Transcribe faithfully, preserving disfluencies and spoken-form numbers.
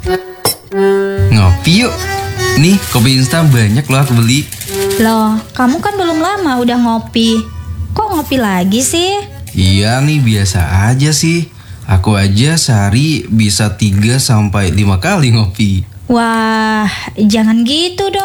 Ngopi yuk. Nih kopi instan banyak loh aku beli. Loh, kamu kan belum lama udah ngopi. Kok ngopi lagi sih? Iya nih biasa aja sih. Aku aja sehari bisa tiga sampai lima kali ngopi. Wah, jangan gitu dong.